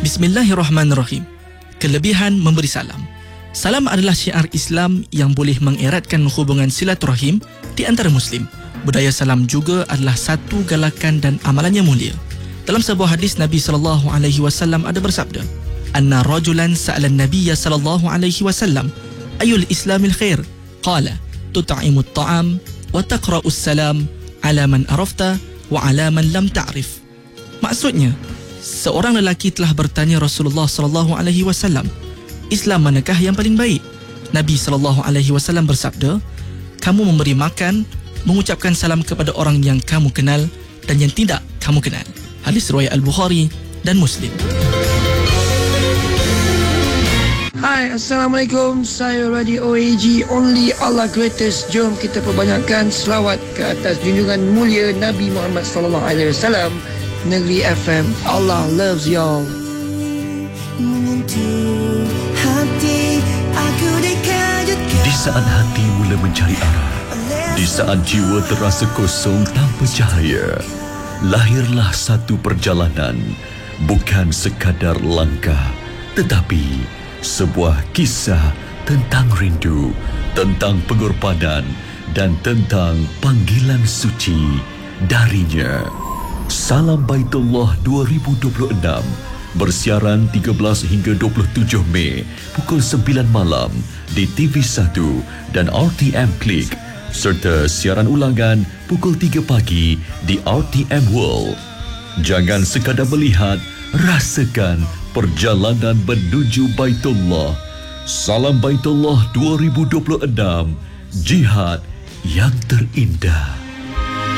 Bismillahirrahmanirrahim. Kelebihan memberi salam. Salam adalah syiar Islam yang boleh mengeratkan hubungan silaturahim di antara Muslim. Budaya salam juga adalah satu galakan dan amalannya mulia. Dalam sebuah hadis, Nabi SAW ada bersabda, "Anna rajulan sa'ala an-nabiyya sallallahu alaihi wasallam, ayul islamil khair? Qala, tut'imut ta'am wa taqra'us salam ala man arafta wa ala man lam ta'rif." Maksudnya, seorang lelaki telah bertanya Rasulullah SAW, Islam manakah yang paling baik? Nabi SAW bersabda, kamu memberi makan, mengucapkan salam kepada orang yang kamu kenal dan yang tidak kamu kenal. Hadis riwayat Al-Bukhari dan Muslim. Hai, Assalamualaikum. Saya Radio OAG, Only Allah Greatest. Jom kita perbanyakkan selawat ke atas junjungan mulia Nabi Muhammad SAW. Negeri FM, Allah loves y'all. Di saat hati mula mencari arah, di saat jiwa terasa kosong tanpa cahaya, lahirlah satu perjalanan, bukan sekadar langkah, tetapi sebuah kisah tentang rindu, tentang pengorbanan dan tentang panggilan suci darinya. Salam Baitullah 2026 bersiaran 13 hingga 27 Mei pukul 9 malam di TV1 dan RTM Klik, serta siaran ulangan pukul 3 pagi di RTM World. Jangan sekadar melihat, rasakan perjalanan menuju Baitullah. Salam Baitullah 2026, jihad yang terindah.